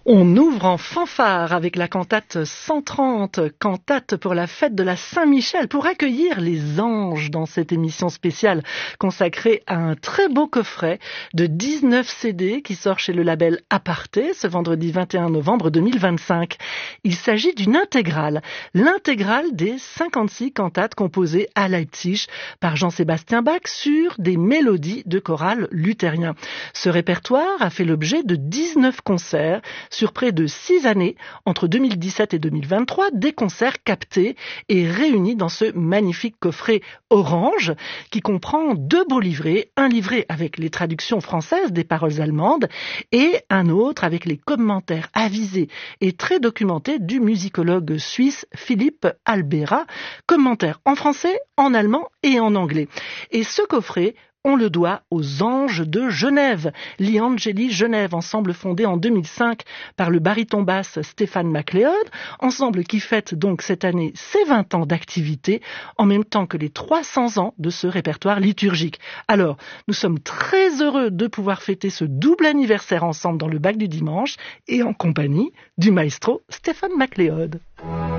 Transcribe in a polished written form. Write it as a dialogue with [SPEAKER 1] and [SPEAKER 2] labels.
[SPEAKER 1] On ouvre en fanfare avec la cantate 130, cantate pour la fête de la Saint-Michel, pour accueillir les anges dans cette émission spéciale consacrée à un très beau coffret de 19 CD qui sort chez le label Aparté ce vendredi 21 novembre 2025. Il s'agit d'une intégrale, l'intégrale des 56 cantates composées à Leipzig par Jean-Sébastien Bach sur des mélodies de chorale luthérien. Ce répertoire a fait l'objet de 19 concerts sur près de 6 années, entre 2017 et 2023, des concerts captés et réunis dans ce magnifique coffret orange qui comprend 2 beaux livrets, un livret avec les traductions françaises des paroles allemandes et un autre avec les commentaires avisés et très documentés du musicologue suisse Philippe Albera, commentaires en français, en allemand et en anglais. Et ce coffret, on le doit aux Anges de Genève, l'Iangeli Genève, ensemble fondé en 2005 par le baryton basse Stéphane MacLeod, ensemble qui fête donc cette année ses 20 ans d'activité, en même temps que les 300 ans de ce répertoire liturgique. Alors, nous sommes très heureux de pouvoir fêter ce double anniversaire ensemble dans le Bac du Dimanche et en compagnie du maestro Stéphane MacLeod.